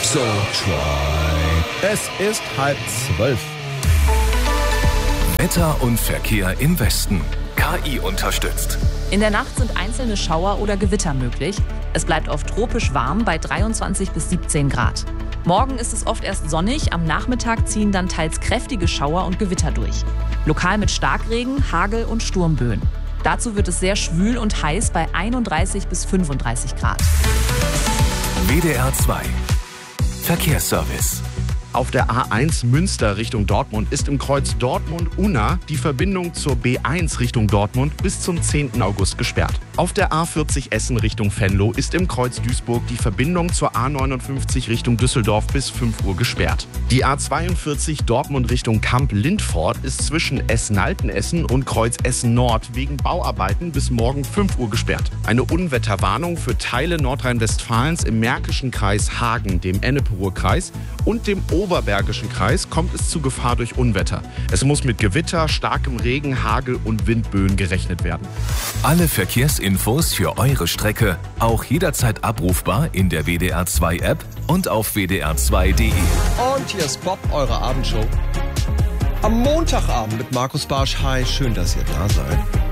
So try. Es ist 11:30. Wetter und Verkehr im Westen. KI unterstützt. In der Nacht sind einzelne Schauer oder Gewitter möglich. Es bleibt oft tropisch warm bei 23 bis 17 Grad. Morgen ist es oft erst sonnig, am Nachmittag ziehen dann teils kräftige Schauer und Gewitter durch. Lokal mit Starkregen, Hagel und Sturmböen. Dazu wird es sehr schwül und heiß bei 31 bis 35 Grad. WDR 2 Verkehrsservice. Auf der A1 Münster Richtung Dortmund ist im Kreuz Dortmund-Unna die Verbindung zur B1 Richtung Dortmund bis zum 10. August gesperrt. Auf der A40 Essen Richtung Venlo ist im Kreuz Duisburg die Verbindung zur A59 Richtung Düsseldorf bis 5 Uhr gesperrt. Die A42 Dortmund Richtung Kamp-Lindfort ist zwischen Essen-Altenessen und Kreuz Essen-Nord wegen Bauarbeiten bis morgen 5 Uhr gesperrt. Eine Unwetterwarnung für Teile Nordrhein-Westfalens im Märkischen Kreis Hagen, dem Ennepe-Ruhr-Kreis und dem Oberbergischen Kreis kommt es zu Gefahr durch Unwetter. Es muss mit Gewitter, starkem Regen, Hagel und Windböen gerechnet werden. Alle Verkehrsinfos für eure Strecke auch jederzeit abrufbar in der WDR 2 App und auf wdr2.de. Und hier ist Bob, eure Abendshow. Am Montagabend mit Markus Barsch. Hi, schön, dass ihr da seid.